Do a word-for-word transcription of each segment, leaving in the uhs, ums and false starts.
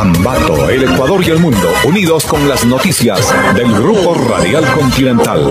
Ambato, el Ecuador y el mundo, unidos con las noticias del Grupo Radial Continental.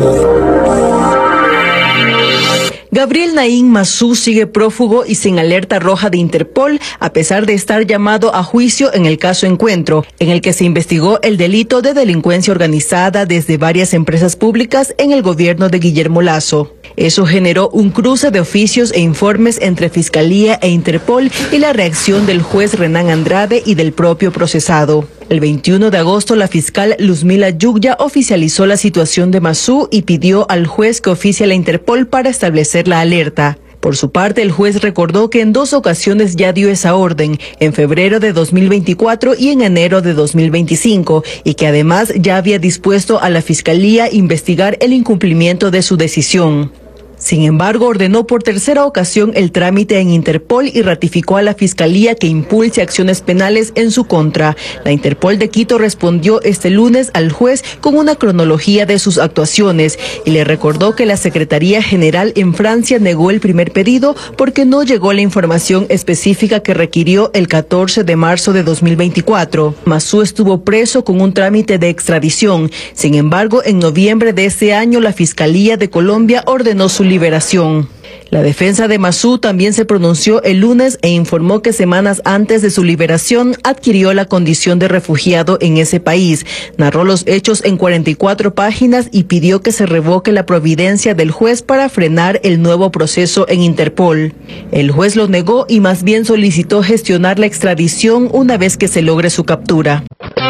Gabriel Naim Masú sigue prófugo y sin alerta roja de Interpol, a pesar de estar llamado a juicio en el caso Encuentro, en el que se investigó el delito de delincuencia organizada desde varias empresas públicas en el gobierno de Guillermo Lasso. Eso generó un cruce de oficios e informes entre Fiscalía e Interpol y la reacción del juez Renan Andrade y del propio procesado. El veintiuno de agosto, la fiscal Luzmila Yugya oficializó la situación de Masú y pidió al juez que oficie a la Interpol para establecer la alerta. Por su parte, el juez recordó que en dos ocasiones ya dio esa orden, en febrero de dos mil veinticuatro y en enero de dos mil veinticinco, y que además ya había dispuesto a la Fiscalía investigar el incumplimiento de su decisión. Sin embargo, ordenó por tercera ocasión el trámite en Interpol y ratificó a la Fiscalía que impulse acciones penales en su contra. La Interpol de Quito respondió este lunes al juez con una cronología de sus actuaciones y le recordó que la Secretaría General en Francia negó el primer pedido porque no llegó la información específica que requirió el catorce de marzo de dos mil veinticuatro. Masú estuvo preso con un trámite de extradición. Sin embargo, en noviembre de ese año, la Fiscalía de Colombia ordenó su liberación. La defensa de Masú también se pronunció el lunes e informó que semanas antes de su liberación adquirió la condición de refugiado en ese país. Narró los hechos en cuarenta y cuatro páginas y pidió que se revoque la providencia del juez para frenar el nuevo proceso en Interpol. El juez lo negó y más bien solicitó gestionar la extradición una vez que se logre su captura.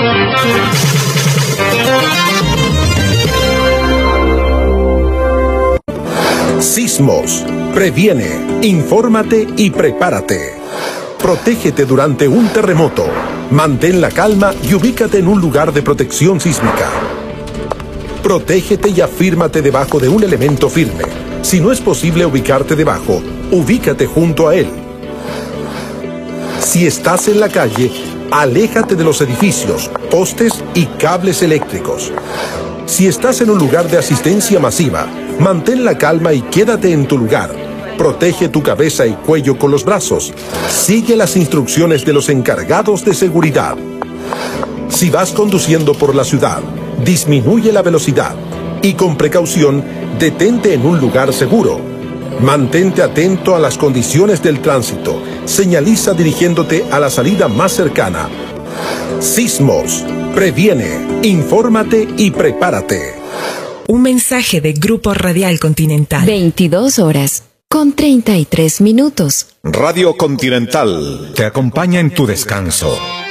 Sismos. Previene, infórmate y prepárate. Protégete durante un terremoto. Mantén la calma y ubícate en un lugar de protección sísmica. Protégete y afírmate debajo de un elemento firme. Si no es posible ubicarte debajo, ubícate junto a él. Si estás en la calle, aléjate de los edificios, postes y cables eléctricos. Si estás en un lugar de asistencia masiva, mantén la calma y quédate en tu lugar. Protege tu cabeza y cuello con los brazos. Sigue las instrucciones de los encargados de seguridad. Si vas conduciendo por la ciudad, disminuye la velocidad y con precaución, detente en un lugar seguro. Mantente atento a las condiciones del tránsito. Señaliza dirigiéndote a la salida más cercana. Sismos. Previene, infórmate y prepárate. Un mensaje de Grupo Radial Continental. veintidós horas con treinta y tres minutos. Radio Continental te acompaña en tu descanso.